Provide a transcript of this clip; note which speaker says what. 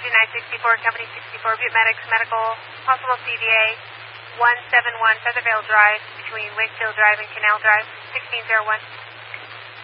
Speaker 1: 2964, Company 64, Butte Medics Medical, possible CVA 171 Feathervale Drive between Wakefield Drive and Canal Drive, 1601.